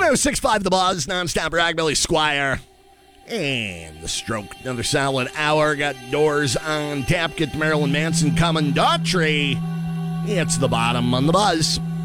106.5 The Buzz, nonstop Rockabilly Squire. And The Stroke, another solid hour. Got Doors on tap. Get the Marilyn Manson coming. Daughtry. It's The Bottom on The Buzz.